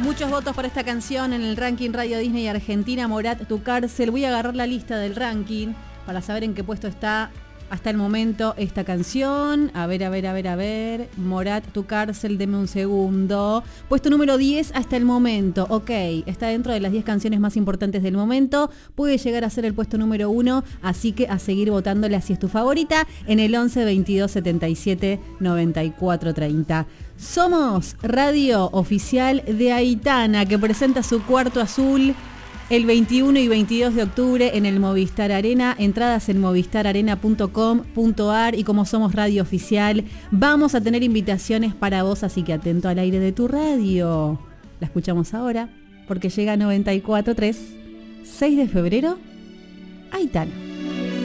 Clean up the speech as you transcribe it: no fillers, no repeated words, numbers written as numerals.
Muchos votos para esta canción en el ranking Radio Disney Argentina, Morat, Tu Cárcel. Voy a agarrar la lista del ranking para saber en qué puesto está hasta el momento esta canción. A ver. Morat, Tu Cárcel, deme un segundo. Puesto número 10 hasta el momento. Ok, está dentro de las 10 canciones más importantes del momento. Puede llegar a ser el puesto número 1, así que a seguir votándola si es tu favorita en el 11 22 77 94 30. Somos radio oficial de Aitana, que presenta su Cuarto Azul el 21 y 22 de octubre en el Movistar Arena. Entradas en movistararena.com.ar. Y como somos radio oficial, vamos a tener invitaciones para vos, así que atento al aire de tu radio. La escuchamos ahora, porque llega 94.3, 6 de febrero, Aitana.